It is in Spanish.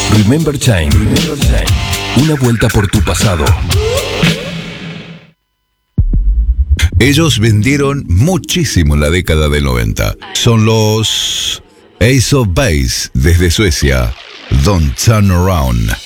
Remember Time. Una vuelta por tu pasado. Ellos vendieron muchísimo en la década del 90. Son los Ace of Base desde Suecia. Don't Turn Around.